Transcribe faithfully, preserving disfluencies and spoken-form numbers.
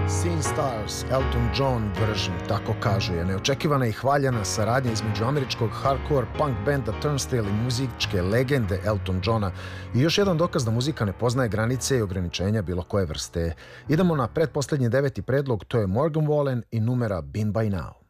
Scene Stars, Elton John version, tako kažu, je neočekivana i hvaljena saradnja između američkog hardcore punk benda Turnstile i muzičke legende Elton Johna i još jedan dokaz da muzika ne poznaje granice i ograničenja bilo koje vrste. Idemo na pretposlednji deveti predlog, to je Morgan Wallen i numera Been By Now.